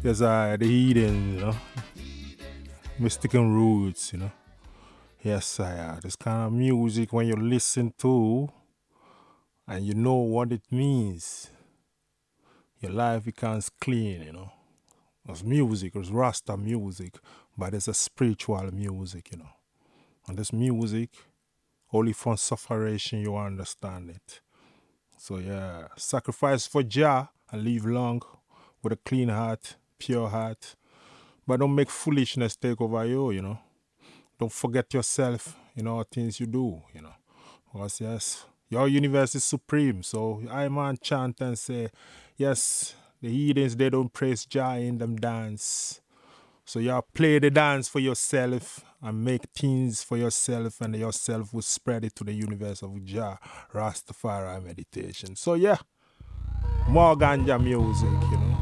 Yes, the heathen, Mystical roots, Yes, this kind of music when you listen to and you know what it means, your life becomes clean. It's music, it's Rasta music, but it's a spiritual music. And this music, only from sufferation you understand it. So yeah, sacrifice for Jah and live long with a clean heart, pure heart. But don't make foolishness take over you. Don't forget yourself, things you do. Because yes, your universe is supreme. So I man chant and say, yes, the heathens they don't praise Jah in them dance. So you play the dance for yourself and make things for yourself, and yourself will spread it to the universe of Jah, Rastafari meditation. So yeah, more ganja music.